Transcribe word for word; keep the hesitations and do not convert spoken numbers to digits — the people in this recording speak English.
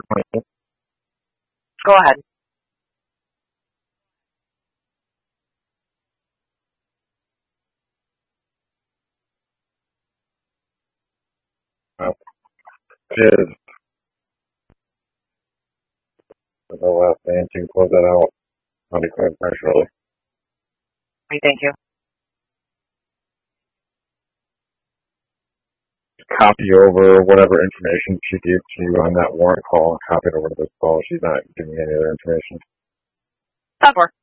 Go ahead. Uh, Cheers. For the last name to close that out. I'll be quick, very shortly. Thank you. Copy over whatever information she gave to you on that warrant call and copy it over to this call. She's not giving me any other information. Stop work.